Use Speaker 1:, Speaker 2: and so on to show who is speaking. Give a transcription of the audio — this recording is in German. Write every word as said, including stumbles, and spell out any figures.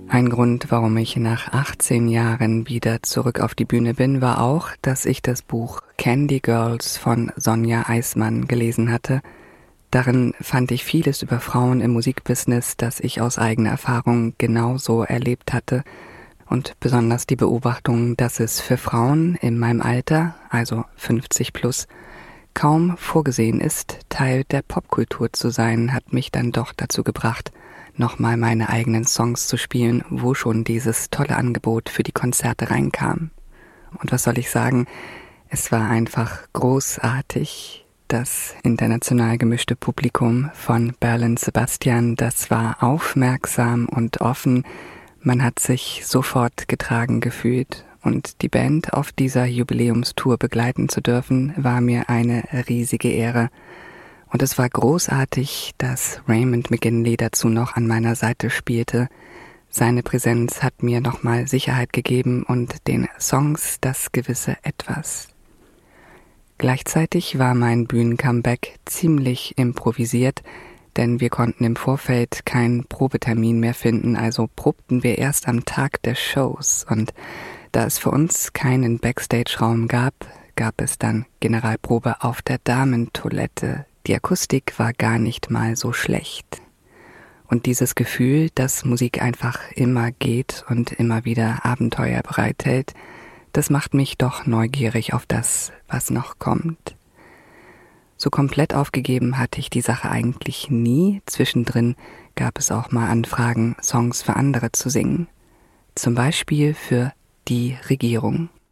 Speaker 1: Ein Grund, warum ich nach achtzehn Jahren wieder zurück auf die Bühne bin, war auch, dass ich das Buch Candy Girls von Sonja Eismann gelesen hatte. Darin fand ich vieles über Frauen im Musikbusiness, das ich aus eigener Erfahrung genauso erlebt hatte. Und besonders die Beobachtung, dass es für Frauen in meinem Alter, also fünfzig plus, kaum vorgesehen ist, Teil der Popkultur zu sein, hat mich dann doch dazu gebracht, nochmal meine eigenen Songs zu spielen, wo schon dieses tolle Angebot für die Konzerte reinkam. Und was soll ich sagen, es war einfach großartig. Das international gemischte Publikum von Berlin Sebastian, das war aufmerksam und offen. Man hat sich sofort getragen gefühlt. Und die Band auf dieser Jubiläumstour begleiten zu dürfen, war mir eine riesige Ehre. Und es war großartig, dass Raymond McGinley dazu noch an meiner Seite spielte. Seine Präsenz hat mir nochmal Sicherheit gegeben und den Songs das gewisse Etwas. Gleichzeitig war mein Bühnencomeback ziemlich improvisiert, denn wir konnten im Vorfeld keinen Probetermin mehr finden, also probten wir erst am Tag der Shows. Und da es für uns keinen Backstage-Raum gab, gab es dann Generalprobe auf der Damentoilette. Die Akustik war gar nicht mal so schlecht. Und dieses Gefühl, dass Musik einfach immer geht und immer wieder Abenteuer bereithält, das macht mich doch neugierig auf das, was noch kommt. So komplett aufgegeben hatte ich die Sache eigentlich nie. Zwischendrin gab es auch mal Anfragen, Songs für andere zu singen. Zum Beispiel für die Regierung.